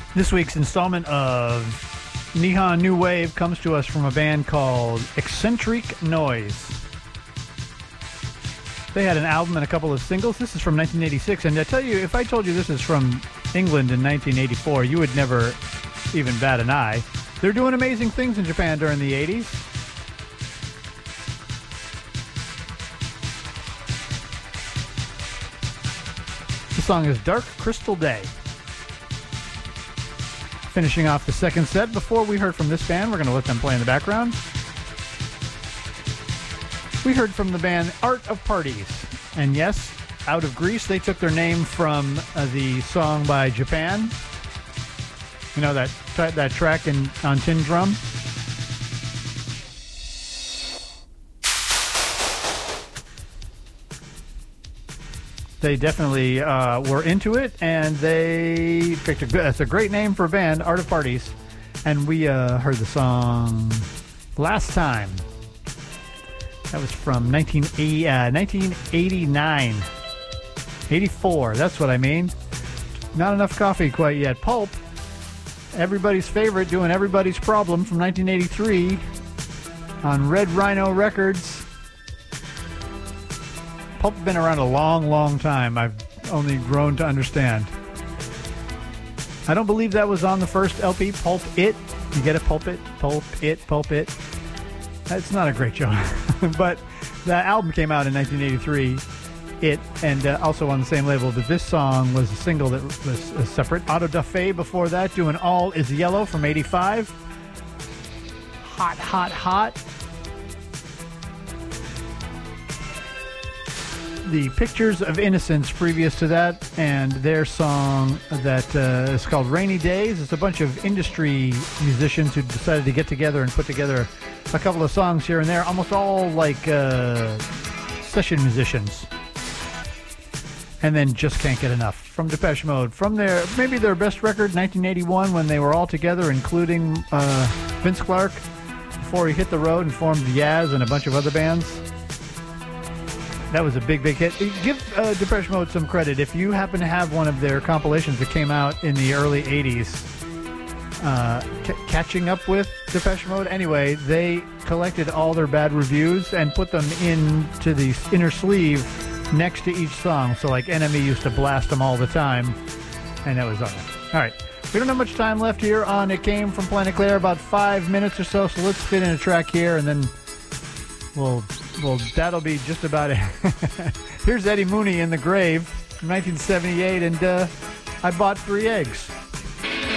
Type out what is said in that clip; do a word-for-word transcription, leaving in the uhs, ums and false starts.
This week's installment of Nihon New Wave comes to us from a band called Eccentric Noise. They had an album and a couple of singles. This is from nineteen eighty-six, and I tell you, if I told you this is from England in nineteen eighty-four, you would never even bat an eye. They're doing amazing things in Japan during the eighties. The song is Dark Crystal Day. Finishing off the second set. Before we heard from this band, we're going to let them play in the background. We heard from the band Art of Parties. And yes, out of Greece, they took their name from uh, the song by Japan. You know, that tra- that track in, on Tin Drum? They definitely uh, were into it, and they picked a good, that's a great name for a band, Art of Parties. And we uh, heard the song Last Time. That was from nineteen eighty, uh, nineteen eighty-nine. eighty-four, that's what I mean. Not enough coffee quite yet. Pulp, everybody's favorite, doing Everybody's Problem from nineteen eighty-three on Red Rhino Records. Pulp's been around a long, long time. I've only grown to understand. I don't believe that was on the first L P, Pulp It. You get a Pulp It, Pulp It, Pulp It. That's not a great show. But that album came out in nineteen eighty-three, It, and uh, also on the same label. But this song was a single that was uh, separate. Auto da Fe before that, doing All Is Yellow from eighty-five. Hot, hot, hot. The Pictures of Innocence previous to that, and their song that uh, is called Rainy Days. It's a bunch of industry musicians who decided to get together and put together a couple of songs here and there, almost all like uh, session musicians. And then Just Can't Get Enough from Depeche Mode. From their, maybe their best record, nineteen eighty-one, when they were all together, including uh, Vince Clarke, before he hit the road and formed Yaz and a bunch of other bands. That was a big, big hit. Give uh, Depeche Mode some credit. If you happen to have one of their compilations that came out in the early eighties, uh, c- catching up with Depeche Mode, anyway, they collected all their bad reviews and put them into the inner sleeve next to each song. So, like, Enemy used to blast them all the time, and that was on it. All right. We don't have much time left here on It Came from Planet Claire, about five minutes or so, so let's fit in a track here, and then we'll... Well, that'll be just about it. Here's Eddie Mooney in the Grave from nineteen seventy-eight, and uh, I Bought Three Eggs.